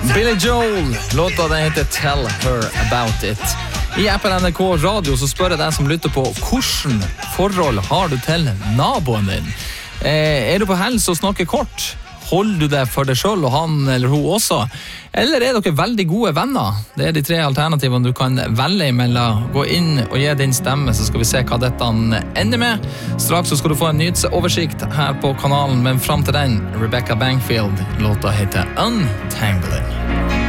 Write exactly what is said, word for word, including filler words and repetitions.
Billy Joel, låta den heter Tell Her About It. I appen N R K Radio så spør jeg deg som lytter på hvordan forhold har du til naboen din? Eh, er du på hels og snakker kort? Holder du det for deg selv og han eller hun også? Eller er dere veldig gode venner? Det er de tre alternativene du kan velge imellom. Gå inn og gi din stemme, så skal vi se hva dette ender med. Straks så skal du få en nyhetsoversikt her på kanalen, men frem til den, Rebecca Bankfield, låta heter Untangling.